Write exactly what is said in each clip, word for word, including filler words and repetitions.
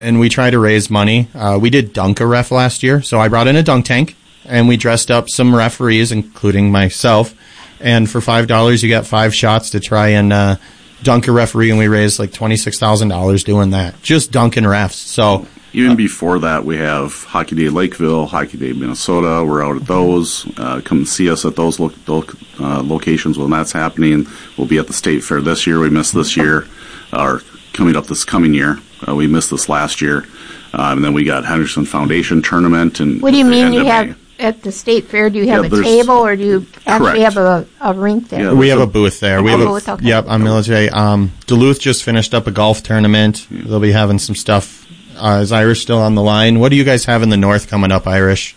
and we try to raise money. Uh, we did dunk a ref last year, so I brought in a dunk tank, and we dressed up some referees, including myself. And for five dollars, you got five shots to try and uh, dunk a referee, and we raised like twenty-six thousand dollars doing that, just dunking refs. So even before that, we have Hockey Day Lakeville, Hockey Day Minnesota. We're out at those. Uh, come see us at those lo- lo- uh, locations when that's happening. We'll be at the State Fair this year. We missed this year, or coming up this coming year. Uh, we missed this last year. Um, and then we got Henderson Foundation Tournament. And what do you mean you have at the State Fair? Do you have yeah, a table, or do you actually correct. have a, a rink there? Yeah, we have a booth there. We a have booth, a, okay. Yep, on military. Um, Duluth just finished up a golf tournament. Yeah. They'll be having some stuff. Uh, is Irish still on the line? What do you guys have in the north coming up, Irish?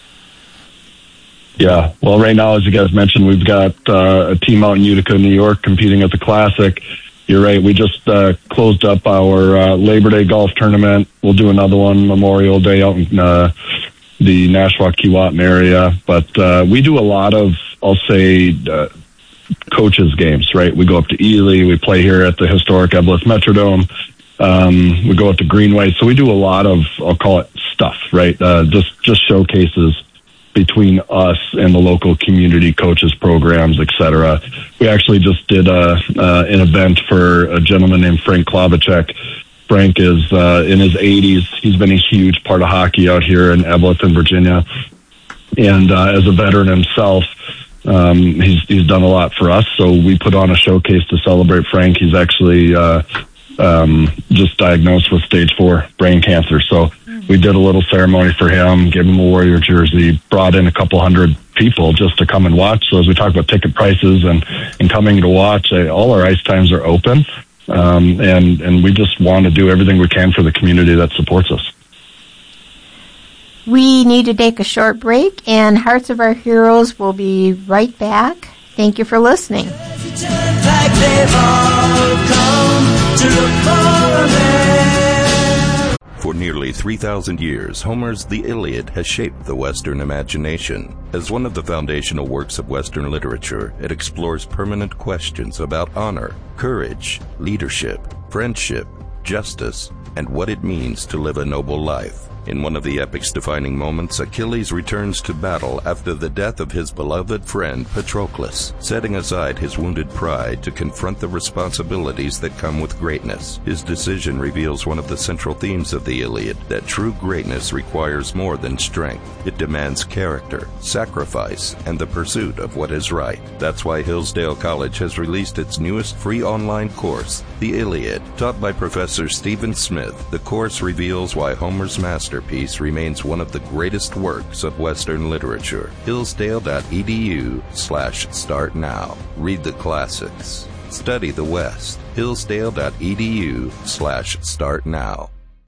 Yeah, well, right now, as you guys mentioned, we've got uh, a team out in Utica, New York, competing at the Classic. You're right, we just uh, closed up our uh, Labor Day golf tournament. We'll do another one Memorial Day out in uh, the Nashwauk-Keewatin area. But uh, we do a lot of, I'll say, uh, coaches games, right? We go up to Ely. We play here at the historic Eveleth Metrodome. Um, we go up to Greenway. So we do a lot of, I'll call it stuff, right? Uh, just, just showcases between us and the local community coaches programs, et cetera. We actually just did a, uh, an event for a gentleman named Frank Klavacek. Frank is uh, in his eighties. He's been a huge part of hockey out here in Eveleth and Virginia. And uh, as a veteran himself, um, he's, he's done a lot for us. So we put on a showcase to celebrate Frank. He's actually uh, um, just diagnosed with stage four brain cancer. So we did a little ceremony for him, gave him a Warrior jersey, brought in a couple hundred people just to come and watch. So as we talk about ticket prices and, and coming to watch, uh, all our ice times are open. Um, and, and we just want to do everything we can for the community that supports us. We need to take a short break, and Hearts of Our Heroes will be right back. Thank you for listening. For nearly three thousand years, Homer's The Iliad has shaped the Western imagination. As one of the foundational works of Western literature, it explores permanent questions about honor, courage, leadership, friendship, justice, and what it means to live a noble life. In one of the epic's defining moments, Achilles returns to battle after the death of his beloved friend Patroclus, setting aside his wounded pride to confront the responsibilities that come with greatness. His decision reveals one of the central themes of the Iliad, that true greatness requires more than strength. It demands character, sacrifice, and the pursuit of what is right. That's why Hillsdale College has released its newest free online course, The Iliad. Taught by Professor Stephen Smith, the course reveals why Homer's master Masterpiece remains one of the greatest works of Western literature. Hillsdale.edu slash start now. Read the classics. Study the West. Hillsdale.edu slash start now.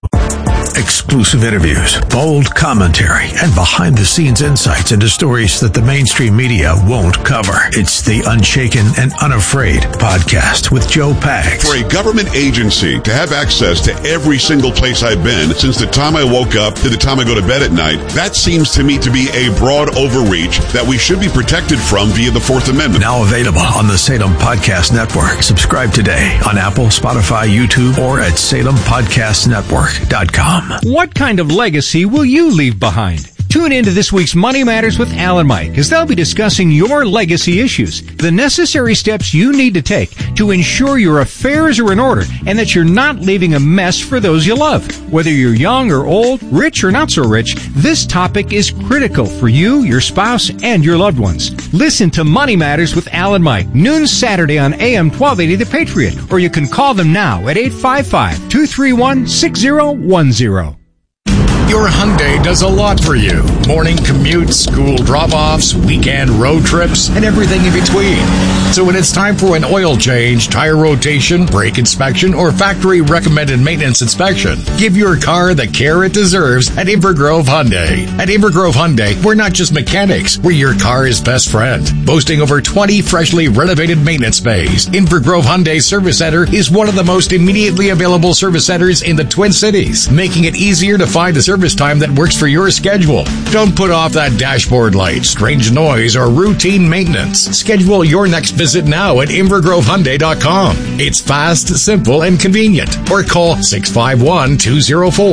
Exclusive interviews, bold commentary, and behind-the-scenes insights into stories that the mainstream media won't cover. It's the Unshaken and Unafraid podcast with Joe Pags. For a government agency to have access to every single place I've been since the time I woke up to the time I go to bed at night, that seems to me to be a broad overreach that we should be protected from via the Fourth Amendment. Now available on the Salem Podcast Network. Subscribe today on Apple, Spotify, YouTube, or at salem podcast network dot com. What kind of legacy will you leave behind? Tune into this week's Money Matters with Al and Mike, as they'll be discussing your legacy issues, the necessary steps you need to take to ensure your affairs are in order and that you're not leaving a mess for those you love. Whether you're young or old, rich or not so rich, this topic is critical for you, your spouse, and your loved ones. Listen to Money Matters with Al and Mike, noon Saturday on A M twelve eighty The Patriot, or you can call them now at eight five five, two three one, six zero one zero. Your Hyundai does a lot for you. Morning commutes, school drop-offs, weekend road trips, and everything in between. So when it's time for an oil change, tire rotation, brake inspection, or factory-recommended maintenance inspection, give your car the care it deserves at Invergrove Hyundai. At Invergrove Hyundai, we're not just mechanics, we're your car's best friend. Boasting over twenty freshly renovated maintenance bays, Invergrove Hyundai Service Center is one of the most immediately available service centers in the Twin Cities, making it easier to find a service service time that works for your schedule. Don't put off that dashboard light, strange noise, or routine maintenance. Schedule your next visit now at Inver Grove Hyundai dot com. It's fast, simple, and convenient. Or call six five one, two zero four